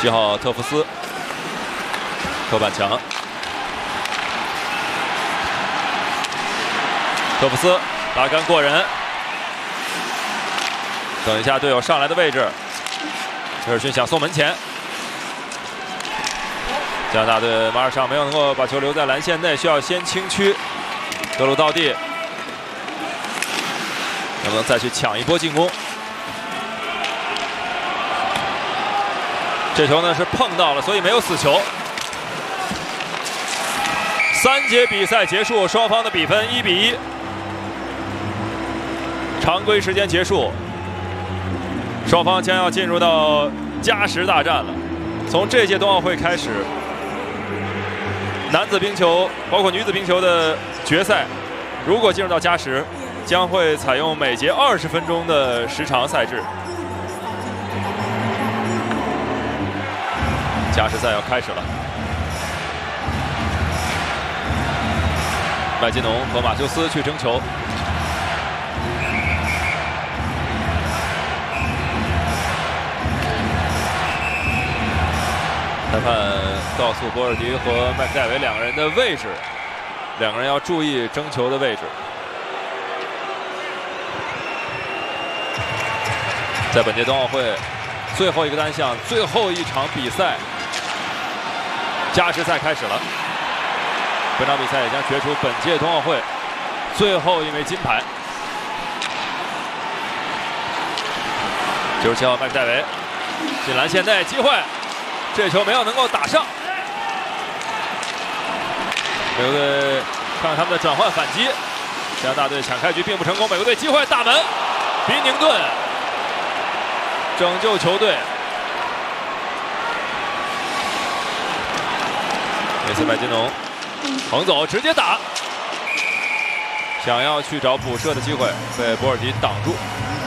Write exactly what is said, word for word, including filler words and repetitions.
七号特福斯，头板墙，特福斯拉杆过人，等一下队友上来的位置，威尔逊想送门前，加拿大队马尔尚没有能够把球留在篮线内，需要先轻驱，德鲁到地，能不能再去抢一波进攻？ 这球呢是碰到了，所以没有死球。三节比赛结束，双方的比分一比一。常规时间结束，双方将要进入到加时大战了。从这届冬奥会开始，男子冰球包括女子冰球的决赛，如果进入到加时，将会采用每节二十分钟的时长赛制。 加时赛要开始了，麦金农和马修斯去争球，裁判告诉博尔迪和麦克戴维两个人的位置，两个人要注意争球的位置。在本届冬奥会最后一个单项，最后一场比赛。 加时赛开始了，本场比赛也将决出本届冬奥会最后一枚金牌。九十七号麦克戴维进篮线内，机会，这球没有能够打上。美国队看看他们的转换反击，加拿大队抢开局并不成功，美国队机会大门，宾宁顿拯救球队。 这次麦金农横走直接打，想要去找补射的机会，被博尔迪挡住。